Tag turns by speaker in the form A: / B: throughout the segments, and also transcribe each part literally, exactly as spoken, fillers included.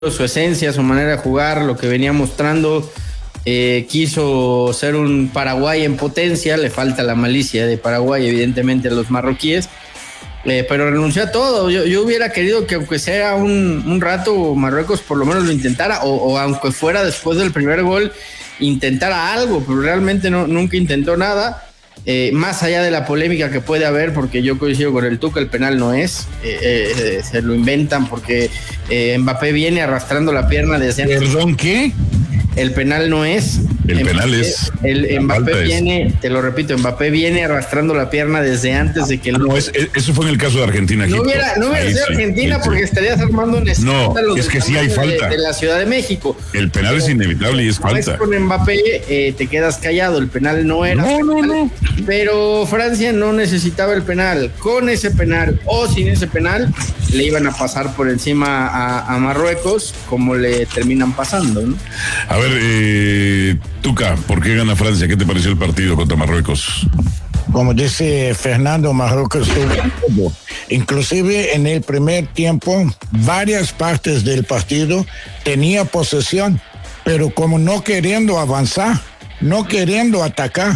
A: su esencia, su manera de jugar, lo que venía mostrando. Eh, quiso ser un Paraguay en potencia, le falta la malicia de Paraguay, evidentemente, a los marroquíes, eh, pero renunció a todo. Yo, yo hubiera querido que, aunque sea un, un rato, Marruecos por lo menos lo intentara, o, o aunque fuera después del primer gol, intentara algo, pero realmente no, nunca intentó nada. Eh, más allá de la polémica que puede haber, porque yo coincido con el Tuca, el penal no es, eh, eh, se lo inventan porque eh, Mbappé viene arrastrando la pierna desde antes.
B: ¿Perdón qué?
A: El penal no es.
B: El
A: Mbappé,
B: penal es.
A: El Mbappé viene, es. te lo repito, Mbappé viene arrastrando la pierna desde antes de que...
B: Ah, no, es, eso fue en el caso de Argentina.
A: No hubiera, no hubiera sido sí, Argentina sí, porque sí. estarías armando un
B: No, es que sí hay falta.
A: De, de la Ciudad de México.
B: El penal pero, es inevitable y es falta.
A: Con Mbappé eh, te quedas callado, el penal no era.
B: No, no, no.
A: Pero Francia no necesitaba el penal. Con ese penal o sin ese penal le iban a pasar por encima a, a Marruecos, como le terminan pasando, ¿no?
B: A ver, eh, Tuca, ¿por qué gana Francia? ¿Qué te pareció el partido contra Marruecos?
C: Como dice Fernando, Marruecos tuvo todo. Inclusive en el primer tiempo, varias partes del partido tenía posesión, pero como no queriendo avanzar, no queriendo atacar.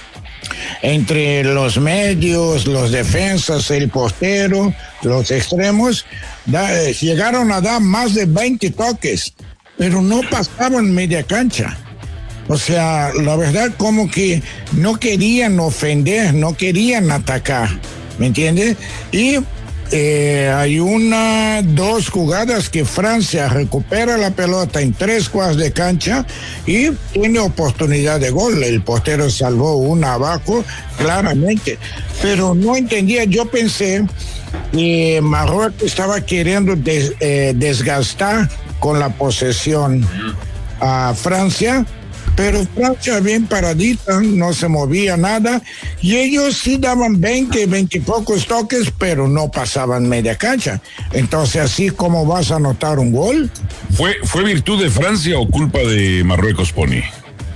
C: Entre los medios, los defensas, el portero, los extremos, da, eh, llegaron a dar más de veinte toques, pero no pasaban media cancha. O sea, la verdad como que no querían ofender, no querían atacar, ¿me entiendes? Y eh, hay una, dos jugadas que Francia recupera la pelota en tres cuadras de cancha y tiene oportunidad de gol. El portero salvó una abajo, claramente. Pero no entendía, yo pensé que Marruecos estaba queriendo des, eh, desgastar con la posesión a Francia, pero Francia bien paradita, no se movía nada, y ellos sí daban veinte, veinte y pocos toques, pero no pasaban media cancha. Entonces, así como vas a anotar un gol.
B: ¿Fue, fue virtud de Francia o culpa de Marruecos, Pony?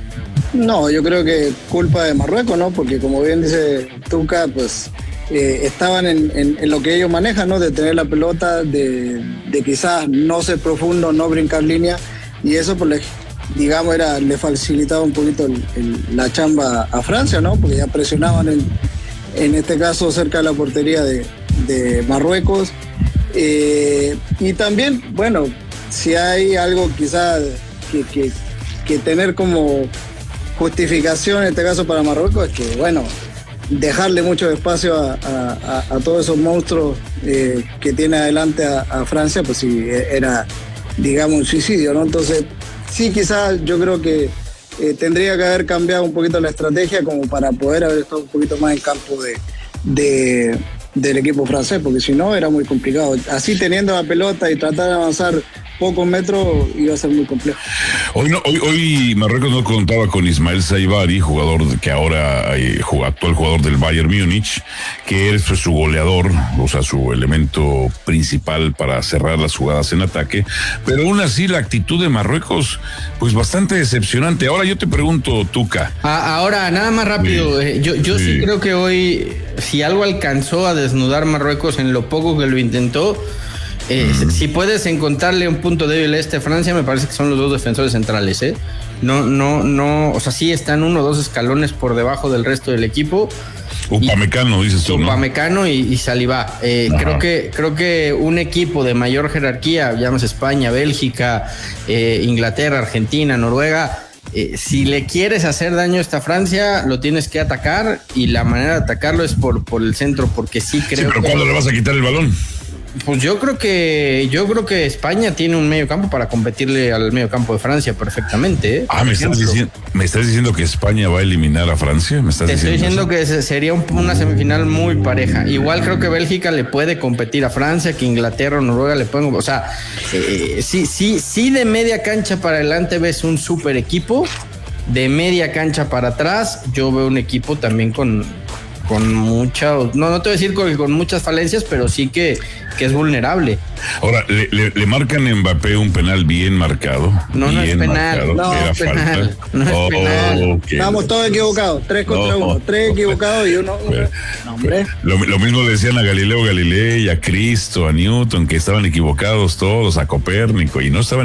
D: No, yo creo que culpa de Marruecos, ¿no? Porque como bien dice Tuca, pues eh, estaban en, en, en lo que ellos manejan, ¿no? De tener la pelota, de, de quizás no ser profundo, no brincar línea, y eso pues les digamos, era, le facilitaba un poquito el, el, la chamba a Francia, ¿no? Porque ya presionaban en, en este caso cerca de la portería de, de Marruecos. Eh, y también, bueno, si hay algo quizás que, que, que tener como justificación en este caso para Marruecos, es que, bueno, dejarle mucho espacio a, a, a, a todos esos monstruos eh, que tiene adelante a, a Francia, pues sí, era, digamos, un suicidio, ¿no? Entonces, sí, quizás yo creo que eh, tendría que haber cambiado un poquito la estrategia como para poder haber estado un poquito más en campo de, de, del equipo francés, porque si no era muy complicado. Así teniendo la pelota y tratar de avanzar pocos metros iba a ser muy complejo.
B: Hoy no, hoy, hoy Marruecos no contaba con Ismael Saibari, jugador que ahora eh, actual jugador del Bayern Múnich, que es pues, su goleador, o sea, su elemento principal para cerrar las jugadas en ataque, pero aún así la actitud de Marruecos, pues bastante decepcionante. Ahora yo te pregunto, Tuca.
A: Ah, ahora, nada más rápido, sí, eh, yo, yo sí. sí creo que hoy, si algo alcanzó a desnudar Marruecos en lo poco que lo intentó, Eh, mm. si puedes encontrarle un punto débil a este Francia, me parece que son los dos defensores centrales, ¿eh? No, no, no, o sea, sí están uno o dos escalones por debajo del resto del equipo.
B: Upamecano, dices tú, ¿no?
A: Upamecano y, y Saliba. Eh, creo que, creo que un equipo de mayor jerarquía, llámese España, Bélgica, eh, Inglaterra, Argentina, Noruega, eh, si le quieres hacer daño a esta Francia, lo tienes que atacar, y la manera de atacarlo es por, por el centro, porque sí creo.
B: Sí, pero
A: que,
B: ¿cuándo le vas a quitar el balón?
A: Pues yo creo que yo creo que España tiene un medio campo para competirle al medio campo de Francia perfectamente, ¿eh?
B: Ah, ¿me estás, diciendo, ¿me estás diciendo que España va a eliminar a Francia? ¿Me estás
A: Te
B: diciendo
A: estoy diciendo
B: eso?
A: que sería un, una semifinal muy pareja. Igual creo que Bélgica le puede competir a Francia, que Inglaterra o Noruega le pueden, o sea, eh, sí, sí, sí de media cancha para adelante ves un super equipo, de media cancha para atrás yo veo un equipo también con con mucha, no, no te voy a decir con, con muchas falencias, pero sí que, que es vulnerable.
B: Ahora, le, le, le marcan a Mbappé un penal bien marcado.
A: No, no
B: bien
A: es penal.
B: marcado,
D: No,
B: era
A: penal,
B: falta.
A: no es
B: Oh,
A: penal.
B: okay.
D: Estamos todos equivocados, tres contra
B: No.
D: uno, tres equivocados y uno.
B: Pero-
D: No, hombre.
B: Lo, lo mismo le decían a Galileo Galilei, a Cristo, a Newton, que estaban equivocados todos, a Copérnico, y no estaban